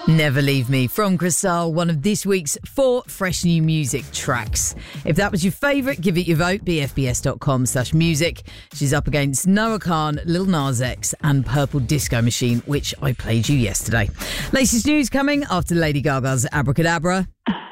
Never Leave Me from Cristal, one of this week's 4 fresh new music tracks. If that was your favourite, give it your vote, bfbs.com/music. She's up against Noah Khan, Lil Nas X and Purple Disco Machine, which I played you yesterday. Latest news coming after Lady Gaga's Abracadabra.